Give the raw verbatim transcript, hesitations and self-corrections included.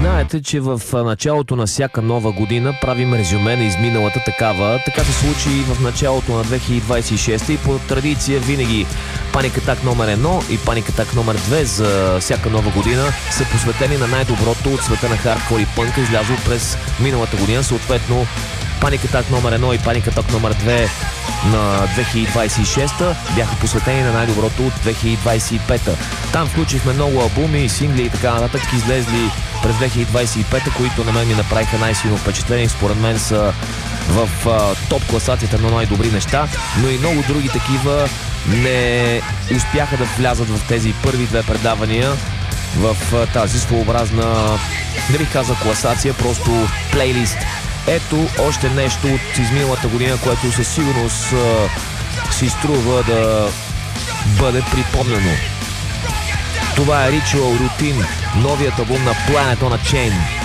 Знаете, че в началото на всяка нова година правим резюме на изминалата такава. Така се случи и в началото на две хиляди двадесет и шеста и по традиция винаги Panic Attack номер едно и Panic Attack номер две за всяка нова година са посветени на най-доброто от света на хардкор и пънка, излязло през миналата година. Съответно Panic Attack номер едно и Panic Attack номер две на две хиляди двадесет и шеста бяха посветени на най-доброто от две хиляди двадесет и пета. Там включихме много албуми, сингли и така нататък, излезли през две хиляди двадесет и пета, които на мен ми направиха най-силно впечатление. Според мен са в а, топ класацията на най-добри неща, но и много други такива не успяха да влязат в тези първи две предавания в а, тази своеобразна, не бих казал класация, просто плейлист. Ето още нещо от изминалата година, което със сигурност а, си струва да бъде припомнено. Това е Ritual Routine, новият албум на Planet on a Chain.